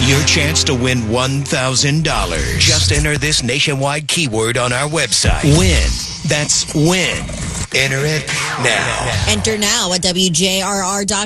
your chance to win $1,000. Just enter this nationwide keyword on our website. Win. That's win. Enter it now. Enter now at WJRR.com.